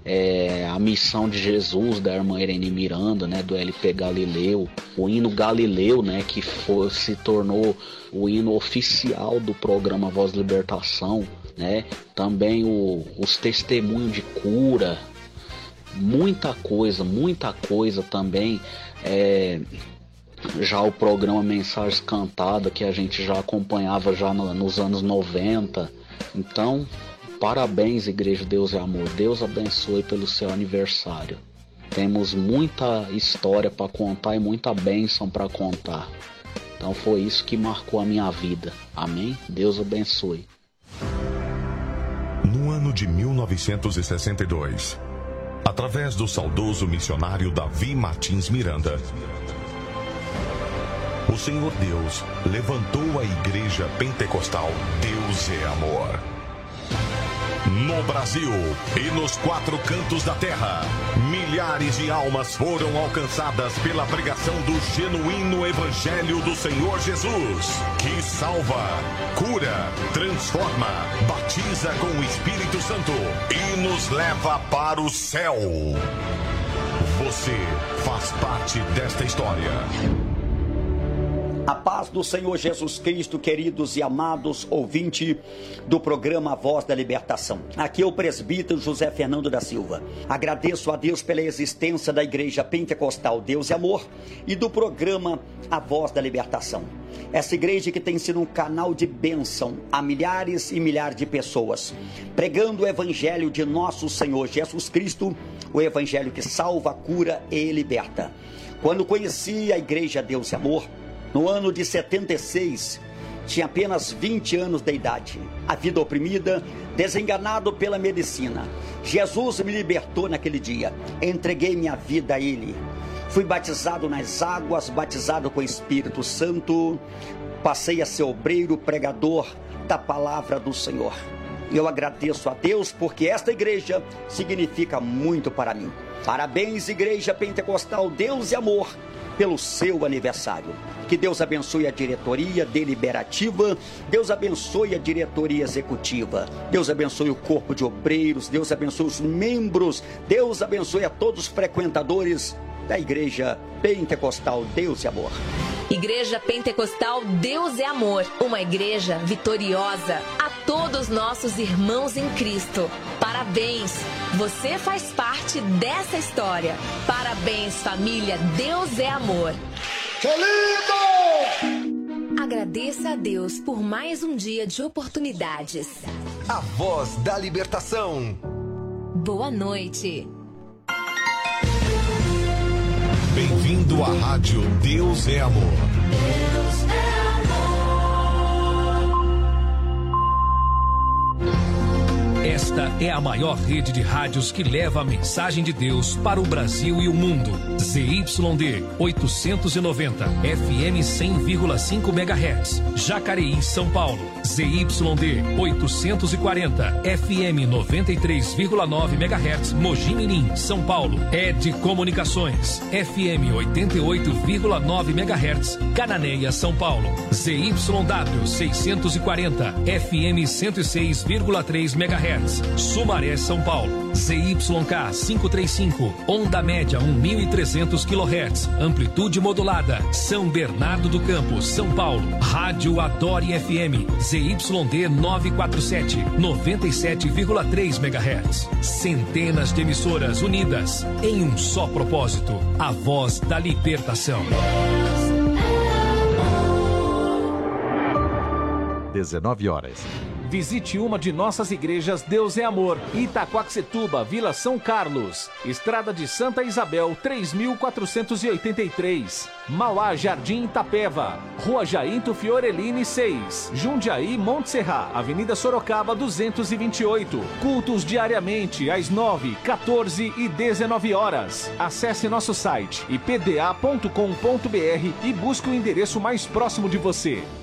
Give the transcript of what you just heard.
A Missão de Jesus, da irmã Irene Miranda, né, do LP Galileu, o hino Galileu, né, que se tornou o hino oficial do programa Voz da Libertação, né, também os testemunhos de cura, muita coisa também, já o programa Mensagens Cantadas, que a gente já acompanhava já nos anos 90, então... Parabéns, Igreja Deus é Amor. Deus abençoe pelo seu aniversário. Temos muita história para contar e muita bênção para contar. Então foi isso que marcou a minha vida. Amém? Deus abençoe. No ano de 1962, através do saudoso missionário Davi Martins Miranda, o Senhor Deus levantou a Igreja Pentecostal Deus é Amor. No Brasil e nos 4 cantos da terra, milhares de almas foram alcançadas pela pregação do genuíno Evangelho do Senhor Jesus, que salva, cura, transforma, batiza com o Espírito Santo e nos leva para o céu. Você faz parte desta história. A paz do Senhor Jesus Cristo, queridos e amados ouvintes do programa Voz da Libertação. Aqui é o presbítero José Fernando da Silva. Agradeço a Deus pela existência da Igreja Pentecostal Deus e Amor e do programa A Voz da Libertação. Essa igreja que tem sido um canal de bênção a milhares e milhares de pessoas, pregando o Evangelho de nosso Senhor Jesus Cristo, o Evangelho que salva, cura e liberta. Quando conheci a Igreja Deus e Amor, no ano de 76, tinha apenas 20 anos de idade, a vida oprimida, desenganado pela medicina. Jesus me libertou naquele dia, entreguei minha vida a Ele. Fui batizado nas águas, batizado com o Espírito Santo, passei a ser obreiro, pregador da palavra do Senhor. Eu agradeço a Deus porque esta igreja significa muito para mim. Parabéns, Igreja Pentecostal Deus e Amor, pelo seu aniversário. Que Deus abençoe a diretoria deliberativa, Deus abençoe a diretoria executiva, Deus abençoe o corpo de obreiros, Deus abençoe os membros, Deus abençoe a todos os frequentadores da Igreja Pentecostal Deus e Amor. Igreja Pentecostal Deus é Amor, uma igreja vitoriosa. A todos nossos irmãos em Cristo, parabéns! Você faz parte dessa história. Parabéns, família Deus é Amor. Que lindo! Agradeça a Deus por mais um dia de oportunidades. A Voz da Libertação. Boa noite. Bem-vindo à Rádio Deus é Amor. Deus é amor. Esta é a maior rede de rádios que leva a mensagem de Deus para o Brasil e o mundo. ZYD 890, FM 100,5 MHz, Jacareí, São Paulo. ZYD 840, FM 93,9 MHz, Mogi Mirim, São Paulo. ED Comunicações, FM 88,9 MHz, Cananéia, São Paulo. ZYW 640, FM 106,3 MHz, Sumaré, São Paulo. ZYK 535, onda média 1.300 kHz, amplitude modulada, São Bernardo do Campo, São Paulo. Rádio Adore FM, ZYD 947, 97,3 MHz. Centenas de emissoras unidas em um só propósito, a Voz da Libertação. 19 horas. Visite uma de nossas igrejas Deus é Amor, Itaquaquecetuba, Vila São Carlos, Estrada de Santa Isabel, 3483. Mauá, Jardim Itapeva, Rua Jainto Fioreline 6, Jundiaí, Montserrat, Avenida Sorocaba 228. Cultos diariamente às 9, 14 e 19 horas. Acesse nosso site ipda.com.br e busque o endereço mais próximo de você.